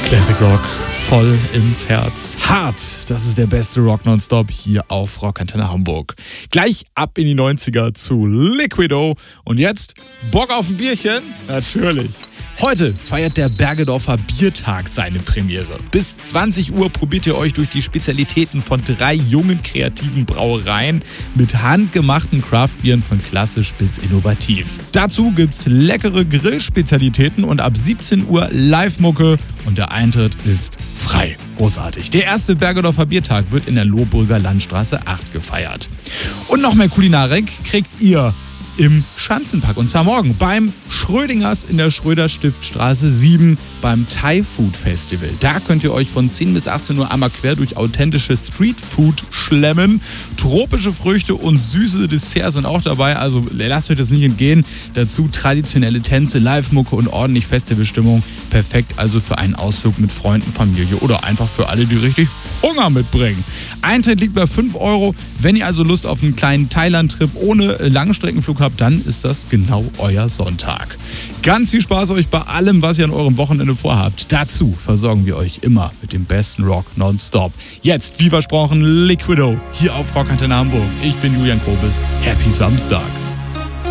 Classic Rock voll ins Herz. Hart, das ist der beste Rock nonstop hier auf Rockantenne Hamburg. Gleich ab in die 90er zu Liquido. Und jetzt Bock auf ein Bierchen? Natürlich. Heute feiert der Bergedorfer Biertag seine Premiere. Bis 20 Uhr probiert ihr euch durch die Spezialitäten von 3 jungen kreativen Brauereien mit handgemachten Craftbieren von klassisch bis innovativ. Dazu gibt's leckere Grillspezialitäten und ab 17 Uhr Live-Mucke und der Eintritt ist frei. Großartig. Der erste Bergedorfer Biertag wird in der Lohbrügger Landstraße 8 gefeiert. Und noch mehr Kulinarik kriegt ihr im Schanzenpark. Und zwar morgen beim Schrödingers in der Schröder-Stiftstraße 7 beim Thai Food Festival. Da könnt ihr euch von 10 bis 18 Uhr einmal quer durch authentische Streetfood schlemmen. Tropische Früchte und süße Desserts sind auch dabei. Also lasst euch das nicht entgehen. Dazu traditionelle Tänze, Live-Mucke und ordentlich Festivalstimmung. Perfekt also für einen Ausflug mit Freunden, Familie oder einfach für alle, die richtig Hunger mitbringen. Eintritt liegt bei 5 €. Wenn ihr also Lust auf einen kleinen Thailand-Trip ohne Langstreckenflug habt, dann ist das genau euer Sonntag. Ganz viel Spaß euch bei allem, was ihr an eurem Wochenende vorhabt. Dazu versorgen wir euch immer mit dem besten Rock nonstop. Jetzt, wie versprochen, Liquido hier auf Rockantenne Hamburg. Ich bin Julian Kobis. Happy Samstag.